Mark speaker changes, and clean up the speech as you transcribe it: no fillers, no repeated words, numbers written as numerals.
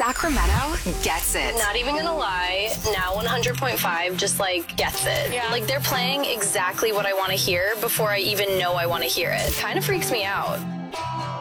Speaker 1: Sacramento gets it.
Speaker 2: Not even gonna lie, now 100.5 just like gets it.
Speaker 3: Yeah.
Speaker 2: Like they're playing exactly what I want to hear before I even know I want to hear it. Kind of freaks me out.